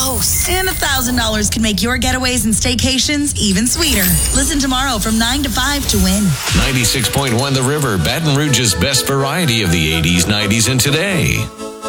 close. And $1,000 can make your getaways and staycations even sweeter. Listen tomorrow from 9 to 5 to win. 96.1 The River, Baton Rouge's best variety of the 80s, 90s, and today.